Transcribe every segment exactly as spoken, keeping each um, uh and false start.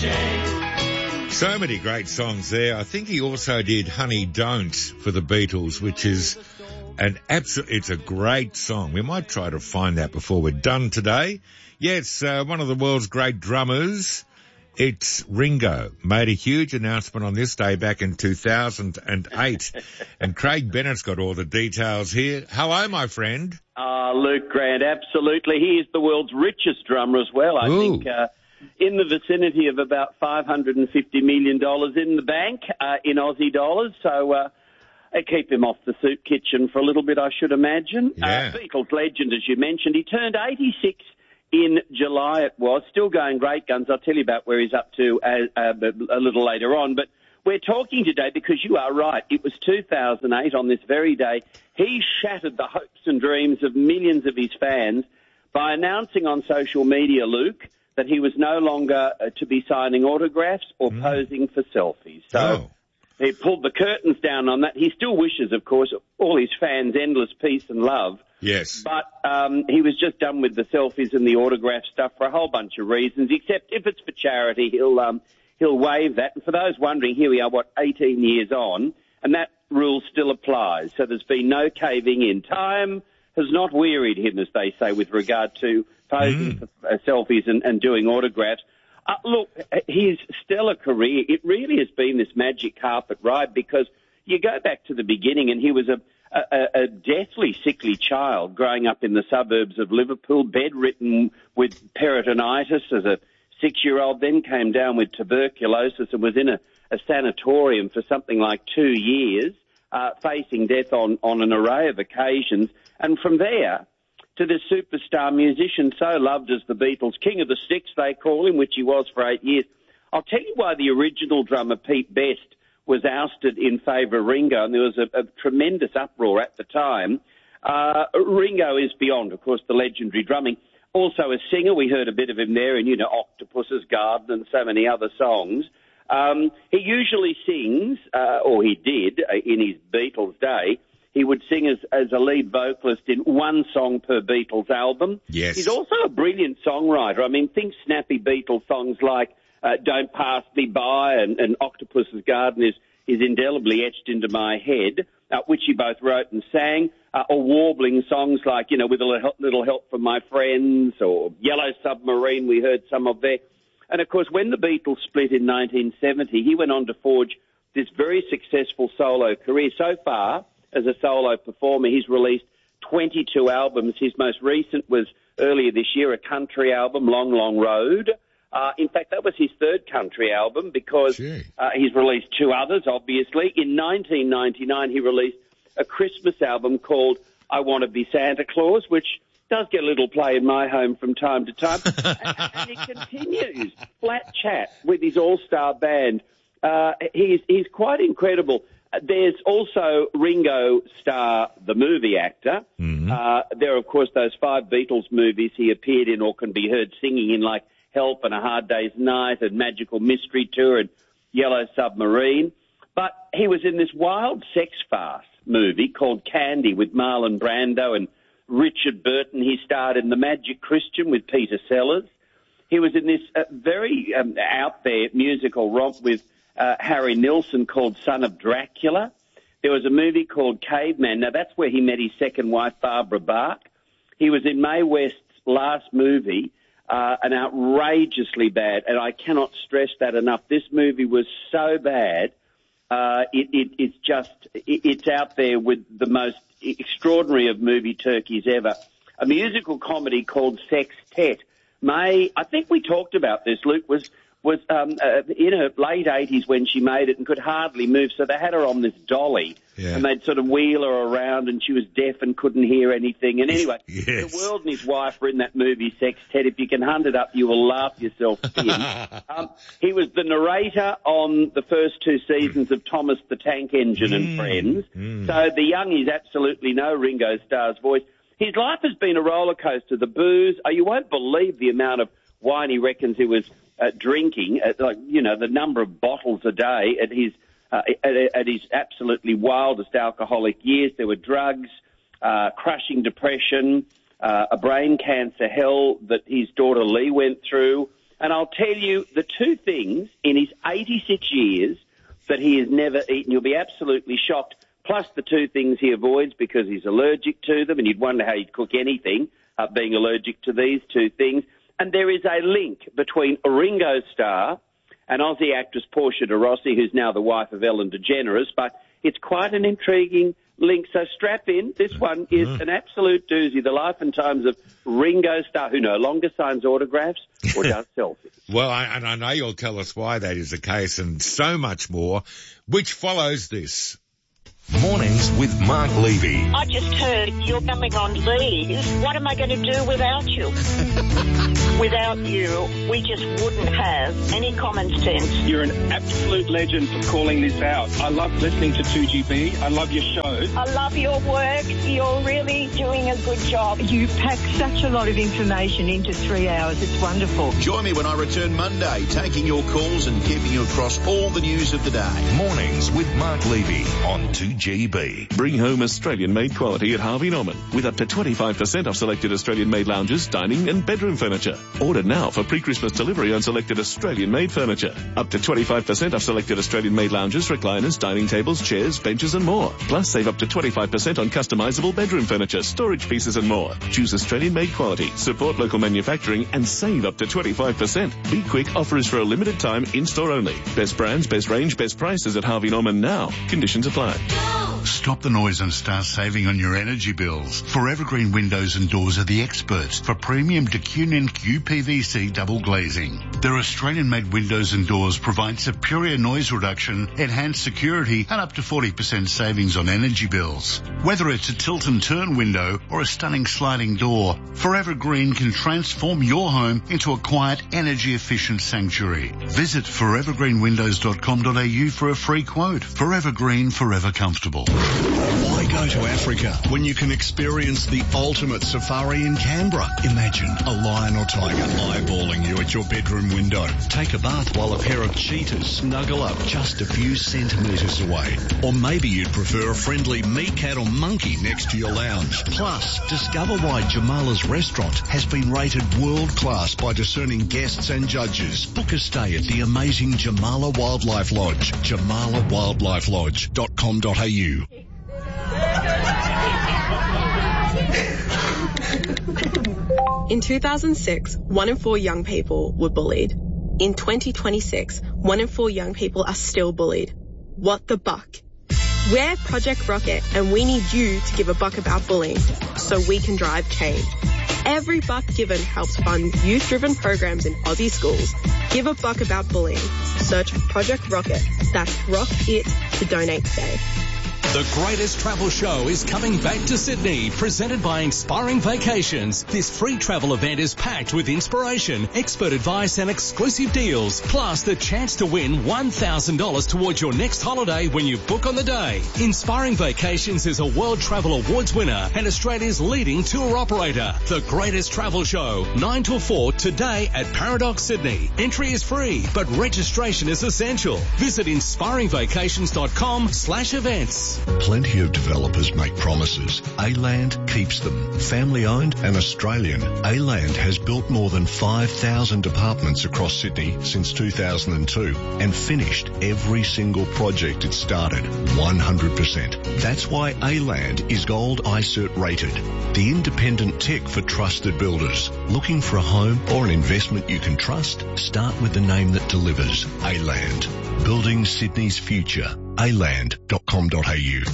shame. So many great songs there. I think he also did Honey Don't for the Beatles, which is an absolute, it's a great song. We might try to find that before we're done today. Yes, uh, one of the world's great drummers. It's Ringo. Made a huge announcement on this day back in two thousand eight. And Craig Bennett's got all the details here. Hello, my friend. Ah, uh, Luke Grant, absolutely. He is the world's richest drummer as well. I Ooh. think uh, in the vicinity of about five hundred fifty million dollars in the bank uh, in Aussie dollars. So uh, they keep him off the soup kitchen for a little bit, I should imagine. Yeah. Uh, Beatles legend, as you mentioned. He turned eighty-six in July, it was. Still going great guns. I'll tell you about where he's up to uh, uh, a little later on. But we're talking today because you are right. It was two thousand eight on this very day. He shattered the hopes and dreams of millions of his fans by announcing on social media, Luke, that he was no longer uh, to be signing autographs or mm. posing for selfies. So oh. he pulled the curtains down on that. He still wishes, of course, all his fans endless peace and love. Yes. But um, he was just done with the selfies and the autograph stuff for a whole bunch of reasons, except if it's for charity, he'll um, he'll waive that. And for those wondering, here we are, what, eighteen years on, and that rule still applies. So there's been no caving in. Time has not wearied him, as they say, with regard to posing mm. for uh, selfies and, and doing autographs. Uh, look, his stellar career, it really has been this magic carpet ride because you go back to the beginning and he was a A, a deathly sickly child growing up in the suburbs of Liverpool, bedridden with peritonitis as a six-year-old, then came down with tuberculosis and was in a, a sanatorium for something like two years, uh, facing death on, on an array of occasions. And from there to this superstar musician so loved as the Beatles, King of the Sticks they call him, which he was for eight years. I'll tell you why the original drummer, Pete Best, was ousted in favour of Ringo, and there was a, a tremendous uproar at the time. Uh, Ringo is beyond, of course, the legendary drumming. Also a singer, we heard a bit of him there in, you know, Octopus's Garden and so many other songs. Um, he usually sings, uh, or he did uh, in his Beatles day, he would sing as, as a lead vocalist in one song per Beatles album. Yes. He's also a brilliant songwriter. I mean, think snappy Beatles songs like Uh, Don't Pass Me By and, and Octopus's Garden is, is indelibly etched into my head, uh, which he both wrote and sang, uh, or warbling songs like, you know, With a Little, little Help from My Friends or Yellow Submarine, we heard some of there. And, of course, when the Beatles split in nineteen seventy, he went on to forge this very successful solo career. So far, as a solo performer, he's released twenty-two albums. His most recent was earlier this year, a country album, Long, Long Road. Uh, in fact, that was his third country album because uh, he's released two others, obviously. In nineteen ninety-nine, he released a Christmas album called I Want to Be Santa Claus, which does get a little play in my home from time to time. and, and he continues, flat chat with his all-star band. Uh, he's, he's quite incredible. There's also Ringo Starr, the movie actor. Mm-hmm. Uh, there are, of course, those five Beatles movies he appeared in or can be heard singing in, like Help and A Hard Day's Night and Magical Mystery Tour and Yellow Submarine. But he was in this wild sex farce movie called Candy with Marlon Brando and Richard Burton. He starred in The Magic Christian with Peter Sellers. He was in this uh, very um, out there musical romp with uh, Harry Nilsson called Son of Dracula. There was a movie called Caveman. Now, that's where he met his second wife, Barbara Bach. He was in Mae West's last movie, Uh, an outrageously bad, and I cannot stress that enough. This movie was so bad, uh, it, it, it's just, it, it's out there with the most extraordinary of movie turkeys ever. A musical comedy called Sextet. May, I think we talked about this, Luke, was was um, uh, in her late eighties when she made it and could hardly move, so they had her on this dolly, yeah. and they'd sort of wheel her around, and she was deaf and couldn't hear anything. And anyway, yes. The World and his wife were in that movie, Sextet. If you can hunt it up, you will laugh yourself in. um, he was the narrator on the first two seasons of Thomas the Tank Engine mm. and Friends, mm. so the youngies absolutely know Ringo Starr's voice. His life has been a roller coaster. The booze, oh, you won't believe the amount of wine he reckons he was uh, drinking, at, like, you know, the number of bottles a day at his uh, at, at his absolutely wildest alcoholic years. There were drugs, uh, crushing depression, uh, a brain cancer hell that his daughter Lee went through, And I'll tell you the two things in his eighty-six years that he has never eaten. You'll be absolutely shocked. Plus the two things he avoids because he's allergic to them, and you'd wonder how he'd cook anything, uh, being allergic to these two things. And there is a link between Ringo Starr and Aussie actress Portia de Rossi, who's now the wife of Ellen DeGeneres, but it's quite an intriguing link. So strap in. This one is an absolute doozy. The life and times of Ringo Starr, who no longer signs autographs or does selfies. Well, I, and I know you'll tell us why that is the case and so much more, which follows this. Mornings with Mark Levy. I just heard you're coming on leave. What am I going to do without you? Without you, we just wouldn't have any common sense. You're an absolute legend for calling this out. I love listening to two G B. I love your show. I love your work. You're really doing a good job. You pack such a lot of information into three hours. It's wonderful. Join me when I return Monday, taking your calls and keeping you across all the news of the day. Mornings with Mark Levy on two G B. Bring home Australian-made quality at Harvey Norman with up to twenty-five percent off selected Australian-made lounges, dining and bedroom furniture. Order now for pre-Christmas delivery on selected Australian-made furniture. Up to twenty-five percent off selected Australian-made lounges, recliners, dining tables, chairs, benches and more. Plus save up to twenty-five percent on customizable bedroom furniture, storage pieces and more. Choose Australian-made quality, support local manufacturing and save up to twenty-five percent. Be quick, offer is for a limited time, in-store only. Best brands, best range, best prices at Harvey Norman now. Conditions apply. Stop the noise and start saving on your energy bills. Forever Green Windows and Doors are the experts for premium D Q N Q P V C double glazing. Their Australian-made windows and doors provide superior noise reduction, enhanced security, and up to forty percent savings on energy bills. Whether it's a tilt and turn window or a stunning sliding door, Forever Green can transform your home into a quiet, energy-efficient sanctuary. Visit forever green windows dot com dot a u for a free quote. Forever Green, forever comfortable. Why go to Africa when you can experience the ultimate safari in Canberra? Imagine a lion or tiger eyeballing you at your bedroom window. Take a bath while a pair of cheetahs snuggle up just a few centimetres away. Or maybe you'd prefer a friendly meerkat or monkey next to your lounge. Plus, discover why Jamala's restaurant has been rated world-class by discerning guests and judges. Book a stay at the amazing Jamala Wildlife Lodge, jamala wildlife lodge dot com dot a u. In two thousand six, one in four young people were bullied. In twenty twenty-six, one in four young people are still bullied. What the buck? We're Project Rocket, and we need you to give a buck about bullying so we can drive change. Every buck given helps fund youth-driven programs in Aussie schools. Give a buck about bullying. Search Project Rocket. That's Rock It to donate today. The greatest travel show is coming back to Sydney, presented by Inspiring Vacations. This free travel event is packed with inspiration, expert advice and exclusive deals, plus the chance to win one thousand dollars towards your next holiday when you book on the day. Inspiring Vacations is a World Travel Awards winner and Australia's leading tour operator. The greatest travel show, nine till four today at Paradox Sydney. Entry is free, but registration is essential. Visit inspiring vacations dot com slash events. Plenty of developers make promises. A-Land keeps them. Family owned and Australian, A-Land has built more than five thousand apartments across Sydney since two thousand two and finished every single project it started, one hundred percent. That's why A-Land is Gold I C E R T rated. The independent tech for trusted builders. Looking for a home or an investment you can trust? Start with the name that delivers. A-Land. Building Sydney's future. a land dot com dot a u.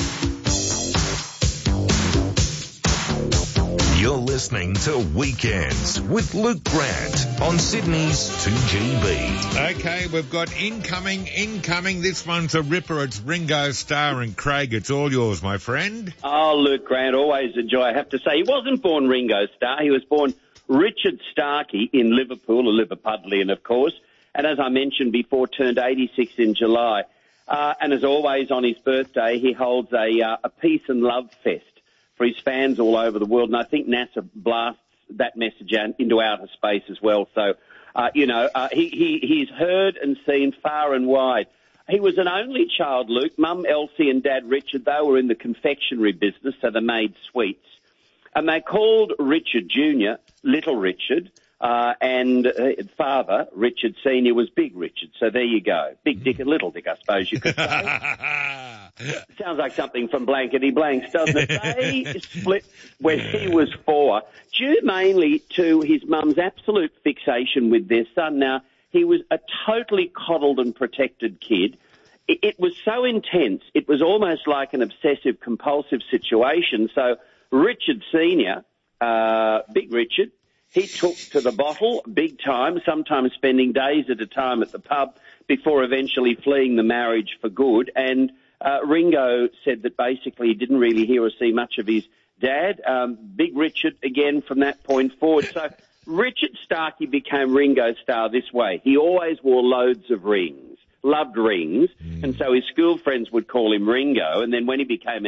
You're listening to Weekends with Luke Grant on Sydney's two G B. Okay, we've got incoming, incoming. This one's a ripper. It's Ringo Starr and Craig. It's all yours, my friend. Oh, Luke Grant, always a joy. I have to say, he wasn't born Ringo Starr. He was born Richard Starkey in Liverpool, or Liverpudlian, of course. And as I mentioned before, turned eighty-six in July. Uh, and as always, on his birthday, he holds a, uh, a peace and love fest for his fans all over the world. And I think NASA blasts that message out into outer space as well. So, uh, you know, uh, he, he, he's heard and seen far and wide. He was an only child, Luke. Mum Elsie and Dad Richard, they were in the confectionery business, so they made sweets. And they called Richard Junior Little Richard. Uh, and uh, father, Richard Senior, was Big Richard. So there you go. Big Dick and Little Dick, I suppose you could say. Sounds like something from Blankety Blanks, doesn't it? They split when he was four, due mainly to his mum's absolute fixation with their son. Now, he was a totally coddled and protected kid. It, it was so intense, it was almost like an obsessive-compulsive situation. So Richard Senior, uh, Big Richard, he took to the bottle big time, sometimes spending days at a time at the pub before eventually fleeing the marriage for good. And uh, Ringo said that basically he didn't really hear or see much of his dad. Um, Big Richard, again, from that point forward. So Richard Starkey became Ringo's star this way. He always wore loads of rings, loved rings, mm. and so his school friends would call him Ringo. And then when he became